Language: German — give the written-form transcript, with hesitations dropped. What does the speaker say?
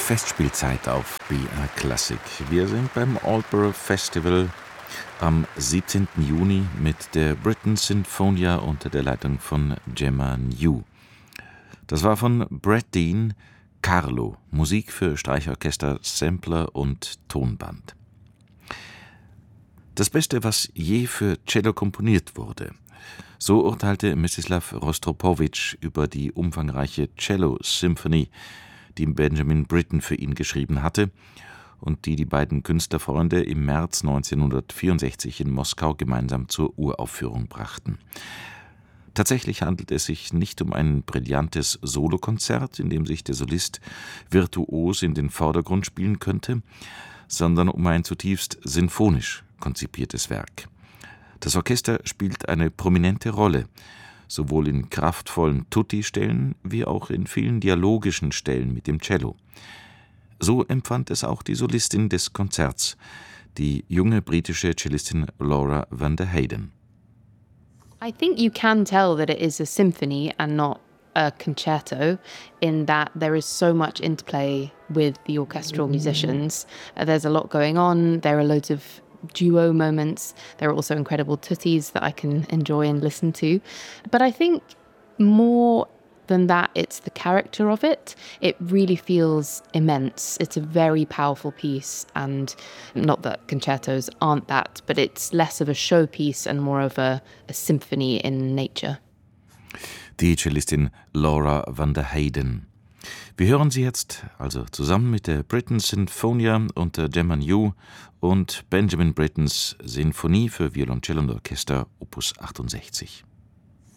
Festspielzeit auf BR Classic. Wir sind beim Aldborough Festival am 17. Juni mit der Britten Sinfonia unter der Leitung von Gemma New. Das war von Brad Dean Carlo, Musik für Streichorchester, Sampler und Tonband. Das Beste, was je für Cello komponiert wurde. So urteilte Mstislav Rostropowitsch über die umfangreiche Cello Symphony, die Benjamin Britten für ihn geschrieben hatte und die beiden Künstlerfreunde im März 1964 in Moskau gemeinsam zur Uraufführung brachten. Tatsächlich handelt es sich nicht um ein brillantes Solokonzert, in dem sich der Solist virtuos in den Vordergrund spielen könnte, sondern um ein zutiefst sinfonisch konzipiertes Werk. Das Orchester spielt eine prominente Rolle, sowohl in kraftvollen Tutti-Stellen wie auch in vielen dialogischen Stellen mit dem Cello. So empfand es auch die Solistin des Konzerts, die junge britische Cellistin Laura van der Heyden. I think you can tell that it is a symphony and not a concerto, in that there is so much interplay with the orchestral musicians. There's a lot going on. There are loads of duo moments. There are also incredible tuttis that I can enjoy and listen to. But I think more than that, it's the character of it. It really feels immense. It's a very powerful piece, and not that concertos aren't that, but it's less of a showpiece and more of a symphony in nature. Die Cellistin Laura van der Heyden. Wir hören sie jetzt also zusammen mit der Britten Sinfonia unter Gemma New und Benjamin Brittens Sinfonie für Violoncello und Orchester Opus 68.